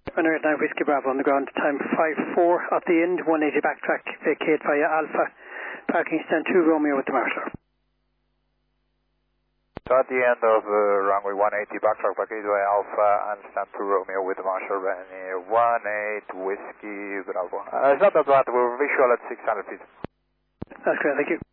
Runway 9 Whiskey Bravo on the ground, time 5-4 at the end, 180 backtrack, vacate via Alpha, parking stand 2 Romeo with the Marshal. So at the end of runway 180 backtrack, vacate via Alpha and stand 2 Romeo with the Marshal, 18 Whiskey Bravo. Is that we're visual at 600 feet. That's great, thank you.